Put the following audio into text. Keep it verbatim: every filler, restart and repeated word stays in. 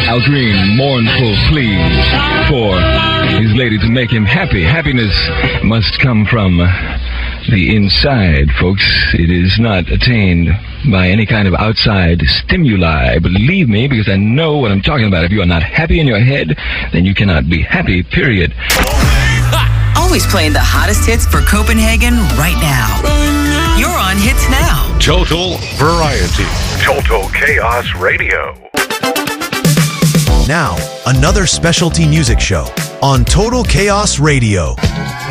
Al Green, mournful plea for his lady to make him happy. Happiness must come from the inside, folks. It is not attained by any kind of outside stimuli. Believe me, because I know what I'm talking about. If you are not happy in your head, then you cannot be happy, period. Always playing the hottest hits for Copenhagen right now. You're on Hits Now. Total Variety. Total Chaos Radio. Now, another specialty music show on Total Chaos Radio.